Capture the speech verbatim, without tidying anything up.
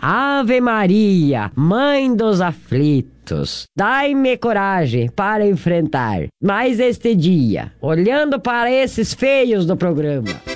Ave Maria, Mãe dos aflitos, dai-me coragem para enfrentar mais este dia, olhando para esses feios do programa.